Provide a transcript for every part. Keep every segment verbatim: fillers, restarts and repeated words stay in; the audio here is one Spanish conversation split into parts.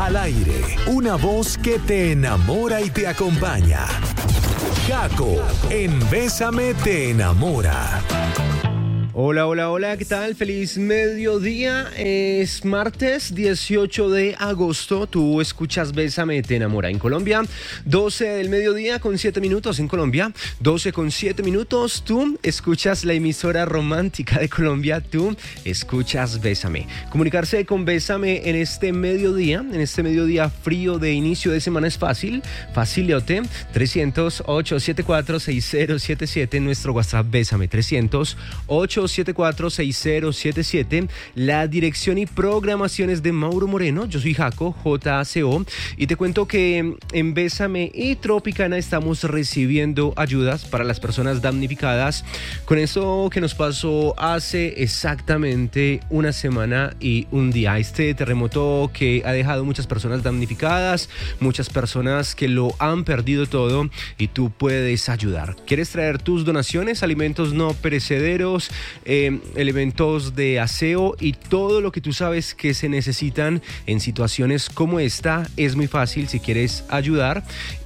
Al aire, una voz que te enamora y te acompaña. Caco, en Bésame te enamora. Hola, hola, hola, ¿qué tal? Feliz mediodía, es martes dieciocho de agosto, tú escuchas Bésame te enamora en Colombia, doce del mediodía con siete minutos en Colombia, doce con siete minutos, tú escuchas la emisora romántica de Colombia, tú escuchas Bésame. Comunicarse con Bésame en este mediodía, en este mediodía frío de inicio de semana es fácil, faciliote, trescientos, ochocientos setenta y cuatro, sesenta siete siete, nuestro WhatsApp Bésame, trescientos, ochocientos setenta y cuatro, sesenta siete siete, la dirección y programaciones de Mauro Moreno. Yo soy Jaco, J A C O, y te cuento que en Bésame y Tropicana estamos recibiendo ayudas para las personas damnificadas con eso que nos pasó hace exactamente una semana y un día. Este terremoto que ha dejado muchas personas damnificadas, muchas personas que lo han perdido todo, y tú puedes ayudar. ¿Quieres traer tus donaciones, alimentos no perecederos, Eh, elementos de aseo y todo lo que tú sabes que se necesitan en situaciones como esta? Es muy fácil si quieres ayudar,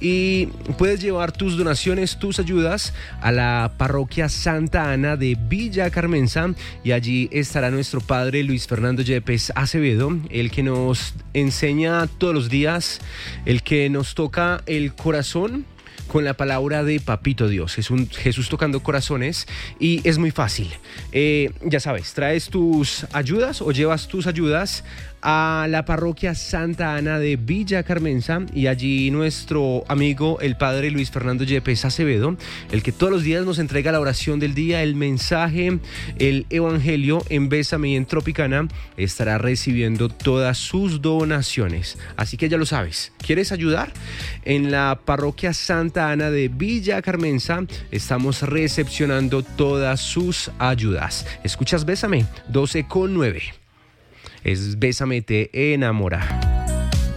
y puedes llevar tus donaciones, tus ayudas a la parroquia Santa Ana de Villa Carmenza, y allí estará nuestro padre Luis Fernando Yepes Acevedo, el que nos enseña todos los días, el que nos toca el corazón con la palabra de Papito Dios. Es un Jesús tocando corazones, y es muy fácil. Eh, ya sabes, traes tus ayudas o llevas tus ayudas a la parroquia Santa Ana de Villa Carmenza, y allí nuestro amigo el padre Luis Fernando Yepes Acevedo, el que todos los días nos entrega la oración del día, el mensaje, el evangelio en Bésame y en Tropicana, estará recibiendo todas sus donaciones. Así que ya lo sabes, ¿quieres ayudar? En la parroquia Santa Ana de Villa Carmenza estamos recepcionando todas sus ayudas. Escuchas Bésame, doce con nueve. Es Bésame te enamora.